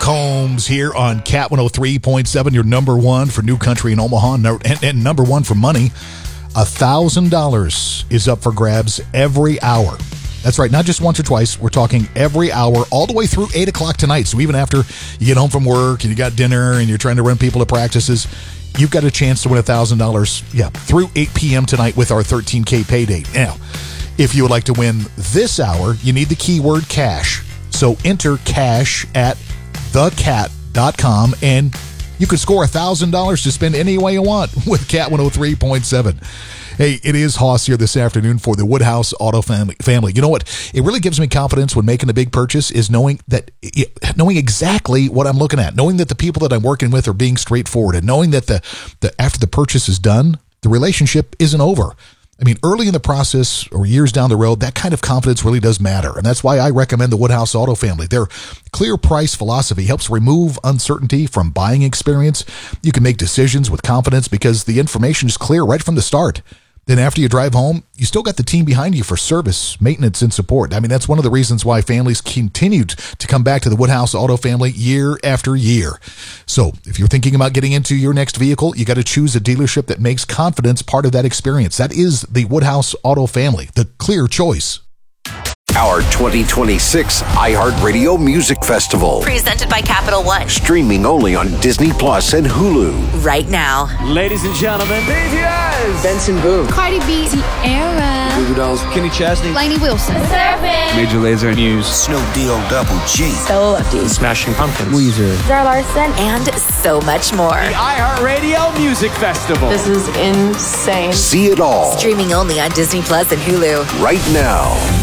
Combs here on Cat 103.7, your number one for New Country in Omaha, and number one for money. $1,000 is up for grabs every hour. That's right, not just once or twice. We're talking every hour, all the way through 8 o'clock tonight. So even after you get home from work and you got dinner and you're trying to run people to practices, you've got a chance to win $1,000, through 8 p.m. tonight with our 13K pay date. Now, if you would like to win this hour, you need the keyword cash. So enter cash at thecat.com and you can score $1,000 to spend any way you want with Cat 103.7. Hey, it is Hoss here this afternoon for the Woodhouse Auto family. You know what? It really gives me confidence when making a big purchase is knowing exactly what I'm looking at, knowing that the people that I'm working with are being straightforward, and knowing that the after the purchase is done, the relationship isn't over. I mean, early in the process or years down the road, that kind of confidence really does matter. And that's why I recommend the Woodhouse Auto family. Their clear price philosophy helps remove uncertainty from buying experience. You can make decisions with confidence because the information is clear right from the start. Then after you drive home, you still got the team behind you for service, maintenance, and support. I mean, that's one of the reasons why families continued to come back to the Woodhouse Auto family year after year. So if you're thinking about getting into your next vehicle, you got to choose a dealership that makes confidence part of that experience. That is the Woodhouse Auto family, the clear choice. Our 2026 iHeartRadio Music Festival. Presented by Capital One. Streaming only on Disney Plus and Hulu. Right now. Ladies and gentlemen, BTS. Benson Boone. Cardi B. Tierra. Goo Goo Dolls. Kenny Chesney. Lainey Wilson. Surfing. Major Lazer. Muse. Snoop Double G. Stella Lefty. Smashing Pumpkins. Weezer. Zara Larson. And so much more. The iHeartRadio Music Festival. This is insane. See it all. Streaming only on Disney Plus and Hulu. Right now.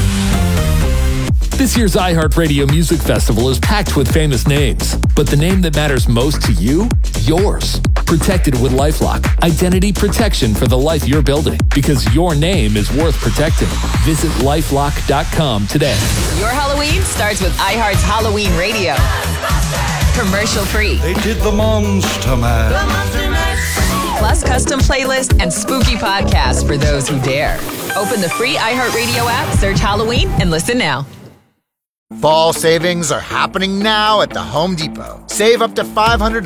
This year's iHeartRadio Music Festival is packed with famous names, but the name that matters most to you? Yours. Protected with LifeLock. Identity protection for the life you're building, because your name is worth protecting. Visit LifeLock.com today. Your Halloween starts with iHeart's Halloween Radio. Commercial free. They did the Monster Mash. Plus custom playlists and spooky podcasts for those who dare. Open the free iHeartRadio app, search Halloween, and listen now. Fall savings are happening now at the Home Depot. Save up to $500